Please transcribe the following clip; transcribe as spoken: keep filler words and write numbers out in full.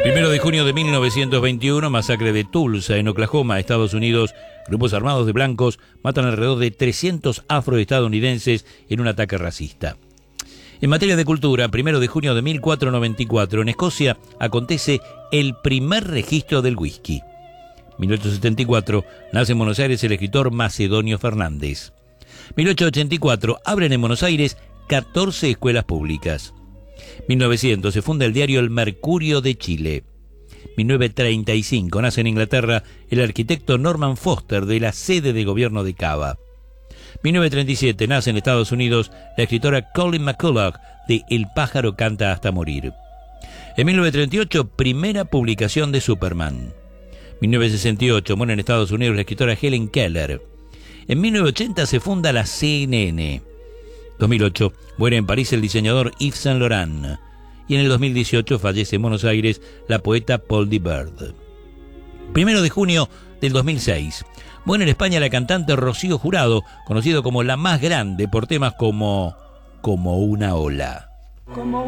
Primero de junio de mil novecientos veintiuno, masacre de Tulsa, en Oklahoma, Estados Unidos. Grupos armados de blancos matan alrededor de trescientos afroestadounidenses en un ataque racista. En materia de cultura, primero de junio de mil cuatrocientos noventa y cuatro, en Escocia, acontece el primer registro del whisky. mil ochocientos setenta y cuatro, nace en Buenos Aires el escritor Macedonio Fernández. mil ochocientos ochenta y cuatro, abren en Buenos Aires catorce escuelas públicas. mil novecientos, se funda el diario El Mercurio de Chile. mil novecientos treinta y cinco, nace en Inglaterra el arquitecto Norman Foster de la sede de gobierno de Cava. mil novecientos treinta y siete, nace en Estados Unidos la escritora Colleen McCulloch de El pájaro canta hasta morir. En mil novecientos treinta y ocho, primera publicación de Superman. mil novecientos sesenta y ocho, muere en Estados Unidos la escritora Helen Keller. En mil novecientos ochenta se funda la C N N. dos mil ocho, muere en París el diseñador Yves Saint Laurent. Y en el dos mil dieciocho fallece en Buenos Aires la poeta Paul de Bird. Primero de junio del dos mil seis, muere en España la cantante Rocío Jurado, conocido como la más grande por temas como Como una ola. Como